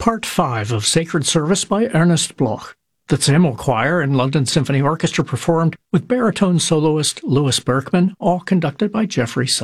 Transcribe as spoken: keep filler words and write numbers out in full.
Part five of Sacred Service by Ernest Bloch. The Zimmel Choir and London Symphony Orchestra performed with baritone soloist Louis Berkman, all conducted by Jeffrey Sutton.